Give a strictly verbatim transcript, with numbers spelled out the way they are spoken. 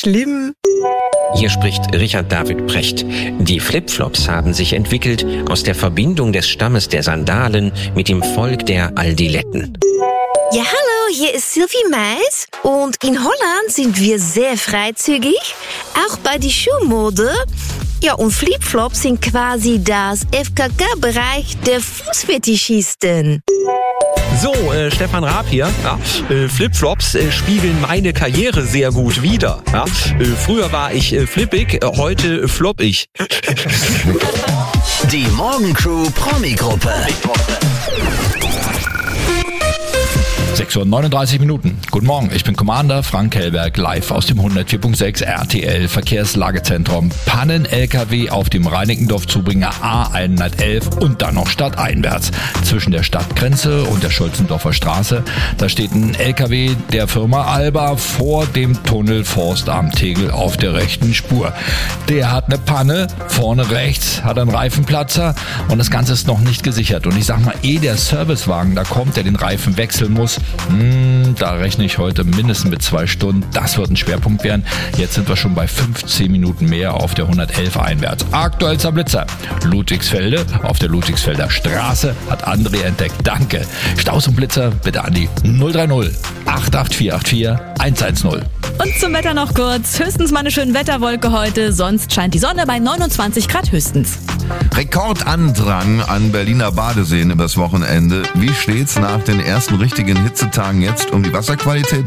schlimm. Hier spricht Richard David Precht. Die Flipflops haben sich entwickelt aus der Verbindung des Stammes der Sandalen mit dem Volk der Aldiletten. Ja, hallo, hier ist Sylvie Mais und in Holland sind wir sehr freizügig, auch bei der Schuhmode. Ja, und Flipflops sind quasi das F K K-Bereich der Fußfetischisten. So, äh, Stefan Raab hier. Ja, äh, Flipflops äh, spiegeln meine Karriere sehr gut wider. Ja, äh, früher war ich äh, flippig, äh, heute äh, flopp ich. Die Morgencrew Promi-Gruppe. sechs Uhr neununddreißig Minuten. Guten Morgen, ich bin Commander Frank Hellberg, live aus dem hundertvier Punkt sechs R T L Verkehrslagezentrum. Pannen-L K W auf dem Reinickendorf-Zubringer A hundertelf und dann noch stadteinwärts. Zwischen der Stadtgrenze und der Schulzendorfer Straße, da steht ein L K W der Firma Alba vor dem Tunnel Forstamt Tegel auf der rechten Spur. Der hat eine Panne, vorne rechts hat einen Reifenplatzer und das Ganze ist noch nicht gesichert. Und ich sag mal, ehe der Servicewagen da kommt, der den Reifen wechseln muss, Hm, da rechne ich heute mindestens mit zwei Stunden. Das wird ein Schwerpunkt werden. Jetzt sind wir schon bei fünfzehn Minuten mehr auf der hundertelf einwärts. Aktuellster Blitzer. Ludwigsfelde auf der Ludwigsfelder Straße hat André entdeckt. Danke. Staus und Blitzer bitte an die null drei null acht acht vier acht vier eins eins null. Und zum Wetter noch kurz. Höchstens mal eine schöne Wetterwolke heute. Sonst scheint die Sonne bei neunundzwanzig Grad höchstens. Rekordandrang an Berliner Badeseen übers Wochenende. Wie steht's nach den ersten richtigen Hitzetagen jetzt um die Wasserqualität?